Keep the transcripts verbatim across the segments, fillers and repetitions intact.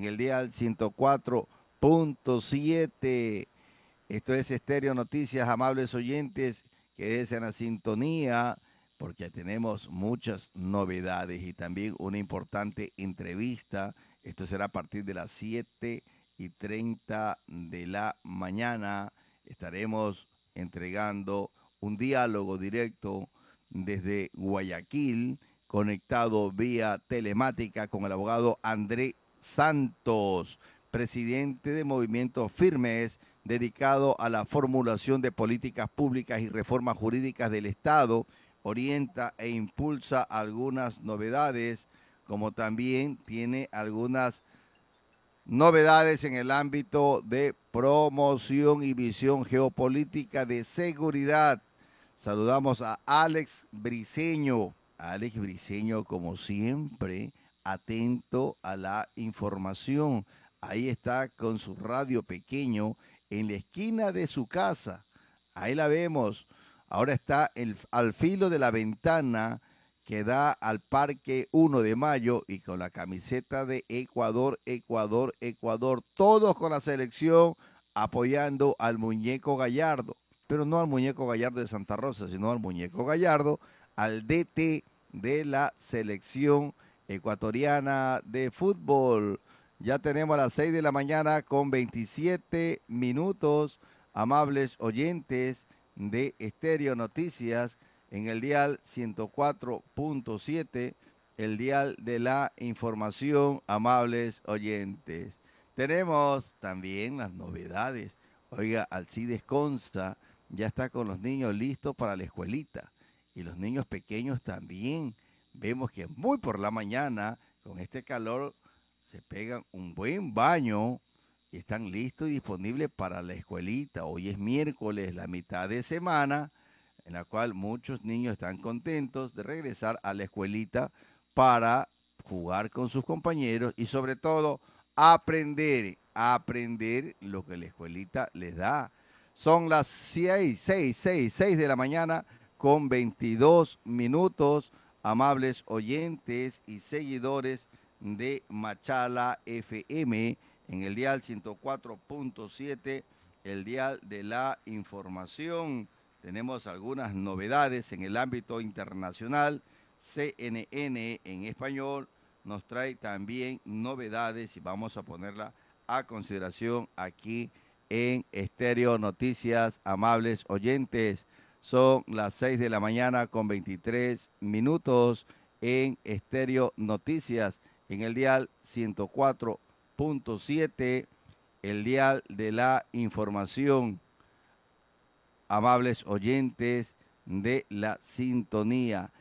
en el dial ciento cuatro punto siete. Esto es Estéreo Noticias, amables oyentes, quédense en la sintonía porque tenemos muchas novedades y también una importante entrevista. Esto será a partir de las siete y treinta de la mañana. Estaremos entregando un diálogo directo desde Guayaquil, conectado vía telemática con el abogado André Santos, presidente de Movimiento Firmes, dedicado a la formulación de políticas públicas y reformas jurídicas del Estado. Orienta e impulsa algunas novedades, como también tiene algunas novedades en el ámbito de promoción y visión geopolítica de seguridad. Saludamos a Alex Briceño. Alex Briceño, como siempre, atento a la información. Ahí está con su radio pequeño en la esquina de su casa. Ahí la vemos. Ahora está el, al filo de la ventana que da al Parque uno de Mayo y con la camiseta de Ecuador, Ecuador, Ecuador. Todos con la selección apoyando al muñeco Gallardo. Pero no al muñeco Gallardo de Santa Rosa, sino al muñeco Gallardo, al D T de la selección ecuatoriana de fútbol. Ya tenemos a las seis de la mañana con veintisiete minutos, amables oyentes de Estéreo Noticias, en el dial ciento cuatro punto siete, el dial de la información, amables oyentes. Tenemos también las novedades. Oiga, Alcides Consta ya está con los niños listos para la escuelita. Y los niños pequeños también. Vemos que muy por la mañana, con este calor, se pegan un buen baño y están listos y disponibles para la escuelita. Hoy es miércoles, la mitad de semana, en la cual muchos niños están contentos de regresar a la escuelita para jugar con sus compañeros y sobre todo aprender, aprender lo que la escuelita les da. Son las seis, seis, seis, seis de la mañana con veintidós minutos, amables oyentes y seguidores de Machala F M en el dial ciento cuatro punto siete, el dial de la información. Tenemos algunas novedades en el ámbito internacional. C N N en español nos trae también novedades y vamos a ponerla a consideración aquí en Estéreo Noticias, amables oyentes. Son las seis de la mañana con veintitrés minutos en Estéreo Noticias, en el dial ciento cuatro punto siete, el dial de la información. Amables oyentes de la sintonía.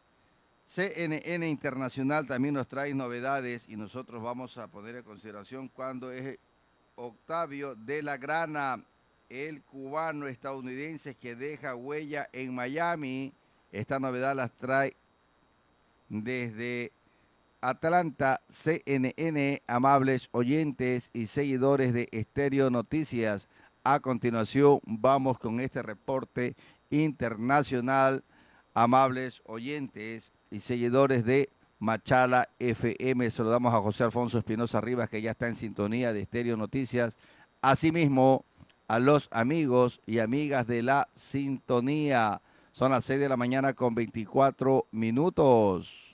C N N Internacional también nos trae novedades y nosotros vamos a poner en consideración cuando es Octavio de la Grana, el cubano estadounidense que deja huella en Miami. Esta novedad las trae desde Atlanta, C N N, amables oyentes y seguidores de Estéreo Noticias. A continuación, vamos con este reporte internacional, amables oyentes y seguidores de Machala F M. Saludamos a José Alfonso Espinosa Rivas, que ya está en sintonía de Estéreo Noticias. Asimismo, a los amigos y amigas de la sintonía. Son las seis de la mañana con veinticuatro minutos.